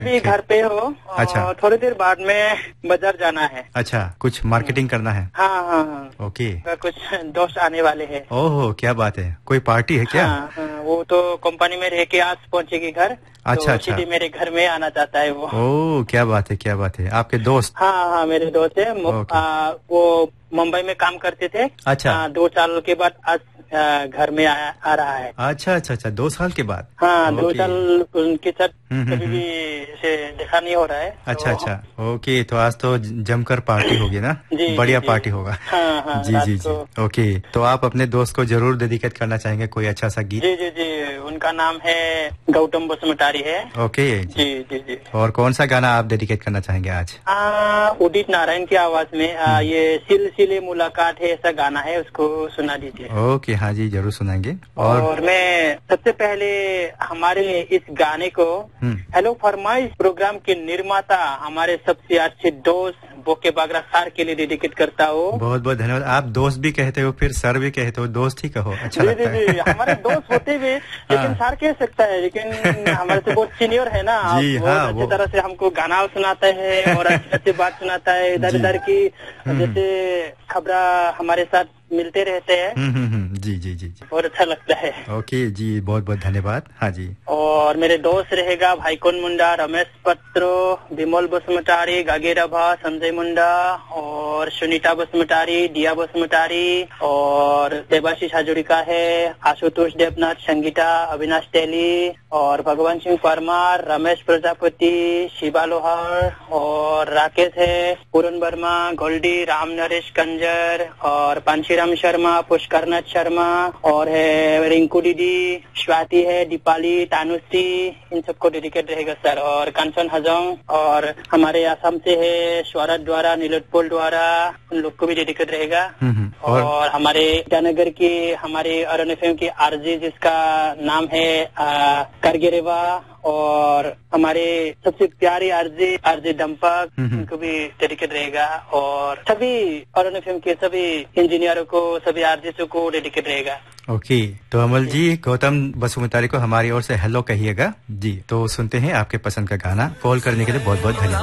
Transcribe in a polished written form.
अभी घर पे हो। अच्छा, थोड़ी देर बाद में बाजार जाना है। अच्छा, कुछ मार्केटिंग करना है। हाँ हाँ हाँ। ओके। कुछ दोस्त आने वाले हैं। ओहो, क्या बात है, कोई पार्टी है क्या? हाँ हाँ, वो तो कंपनी में रह के आज पहुंचेगी घर। अच्छा तो अच्छा। सीधे मेरे घर में आना चाहता है वो। ओह, क्या बात है, क्या बात है, आपके दोस्त? हाँ हाँ, मेरे दोस्त है। ओके। वो मुंबई में काम करते थे। अच्छा। 2 साल के बाद आज घर में आ रहा है। अच्छा अच्छा अच्छा, 2 साल के बाद। हाँ, 2 ओके। साल उनके साथ कभी हम्म। भी से देखा नहीं हो रहा है। अच्छा तो अच्छा। ओके, तो आज तो जमकर पार्टी होगी ना? जी जी बढ़िया जी। पार्टी होगा। हाँ हाँ, जी रात जी को। जी। ओके, तो आप अपने दोस्त को जरूर डेडिकेट करना चाहेंगे कोई अच्छा सा गीत? जी जी जी, उनका नाम है गौतम बसुमतारी है। ओके जी जी जी। और कौन सा गाना आप डेडिकेट करना चाहेंगे आज? उदित नारायण की आवाज में ये सिलसिले मुलाकात है, ऐसा गाना है, उसको सुना दीजिए। ओके, हाँ जी, जरूर सुनाएंगे। और मैं सबसे पहले हमारे इस गाने को हेलो फरमाइश प्रोग्राम के निर्माता हमारे सबसे अच्छे दोस्त बोके बागरा सर के लिए डेडिकेट करता हूँ। बहुत बहुत धन्यवाद। आप दोस्त भी कहते हो, फिर सर भी कहते हो, दोस्त ही कहो, अच्छा लगता है। जी, हमारे दोस्त होते भी, लेकिन सर कह सकता है, लेकिन हमारे से बहुत सीनियर है ना। जी बहुत हाँ, अच्छी तरह से हमको गाना सुनाता है और अच्छी अच्छी बात सुनाता है, इधर उधर की जैसे खबर हमारे साथ मिलते रहते हैं। जी जी जी जी। बहुत अच्छा लगता है। ओके जी, बहुत बहुत धन्यवाद। हाँ जी। और मेरे दोस्त रहेगा भाईकोन मुंडा, रमेश पत्रो, विमल बसुमतारी, गागेरा भा, संजय मुंडा और सुनीता बसुमतारी, दिया बसुमतारी और देवाशीष हाजरिका है, आशुतोष देवनाथ, संगीता, अविनाश तेली और भगवान सिंह परमार, रमेश प्रजापति, शिवा लोहार और राकेश है, पूरन वर्मा, गोल्डी, राम नरेश कंजर और पांशीराम शर्मा, पुष्करनाथ शर्मा और है रिंकू दीदी, स्वाति है, दीपाली, तानुश्री, इन सबको डेडिकेट रहेगा सर। और कंचन हजोंग और हमारे आसाम से है स्वराज द्वारा, नीलोत्पल द्वारा, उन लोग को भी डेडिकेट रहेगा। और हमारे ईटानगर की हमारे अरुण एफएम की आरजे जिसका नाम है करगेरेवा और हमारे सबसे प्यारे आरजे दंपक, उनको भी डेडिकेट रहेगा। और सभी अरुण एफएम के सभी इंजीनियरों को, सभी आरजे को डेडिकेट रहेगा। ओके, तो अमल जी, गौतम बसुमतारी को हमारी ओर से हेलो कहिएगा जी। तो सुनते हैं आपके पसंद का गाना। कॉल करने के लिए बहुत बहुत धन्यवाद।